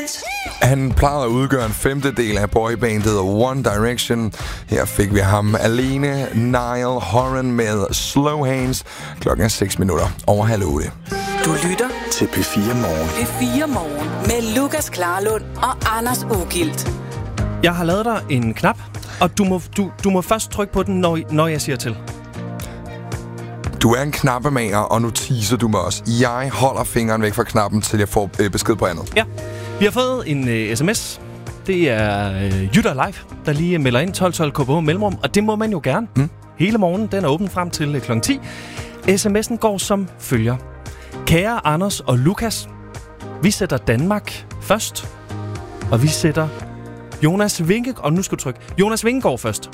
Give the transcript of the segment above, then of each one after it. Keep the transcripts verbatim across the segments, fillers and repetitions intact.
ugilt. Han plejede at udgøre en femtedel af boybandet One Direction. Her fik vi ham alene, Niall Horan med Slow Hands. Klokken er seks minutter over halv otte. Du lytter til P fire Morgen. P fire Morgen med Lukas Klarlund og Anders Ugilt. Jeg har lavet dig en knap, og du må, du, du må først trykke på den, når, når jeg siger til. Du er en knappemager, og nu teaser du mig også. Jeg holder fingeren væk fra knappen, til jeg får øh, besked på andet. Ja, vi har fået en øh, sms. Det er øh, Jytter Live, der lige melder ind tolv tolv K B H mellemrum, og det må man jo gerne. Mm. Hele morgenen, den er åben frem til øh, klokken ti. Sms'en går som følger. Kære Anders og Lukas, vi sætter Danmark først, og vi sætter Jonas Vingegaard, og nu skal du trykke, Jonas Vingegaard først.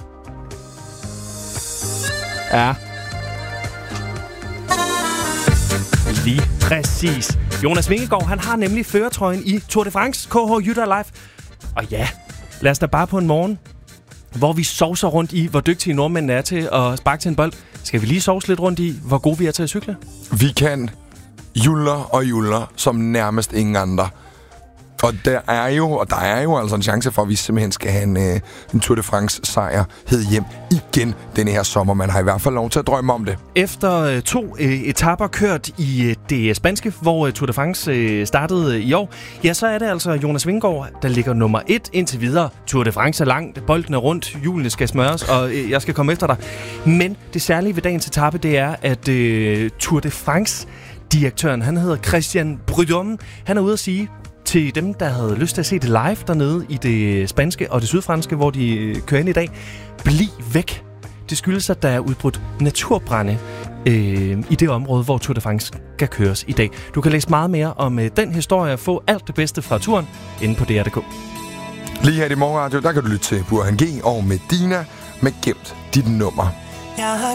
Ja. Lige præcis. Jonas Vingegaard, han har nemlig førertrøjen i Tour de France, K H Jytter Live. Og ja, lad os da bare på en morgen, hvor vi sovser rundt i, hvor dygtige nordmændene er til at sparke til en bold. Skal vi lige sovse lidt rundt i, hvor gode vi er til at cykle? Vi kan juller og juller som nærmest ingen andre. Og der er jo, og der er jo altså en chance for, at vi simpelthen skal have en, øh, en Tour de France sejr hed hjem igen denne her sommer. Man har i hvert fald lov til at drømme om det. Efter øh, to øh, etaper kørt i øh, det spanske, hvor øh, Tour de France øh, startede øh, i år, ja, så er det altså Jonas Vingegaard, der ligger nummer et indtil videre. Tour de France er langt, bolden er rundt, hjulene skal smøres, og øh, jeg skal komme efter dig. Men det særlige ved dagens etape, det er, at øh, Tour de France direktøren, han hedder Christian Prudhomme, han er ude at sige til dem, der havde lyst til at se det live dernede i det spanske og det sydfranske, hvor de kører ind i dag, bliv væk. Det skyldes, at der er udbrudt naturbrænde øh, i det område, hvor Tour de France skal køres i dag. Du kan læse meget mere om øh, den historie og få alt det bedste fra turen inde på D R punktum d k. Lige her i Morgenradio, der kan du lytte til Burhan G og Medina med Gemt dit nummer.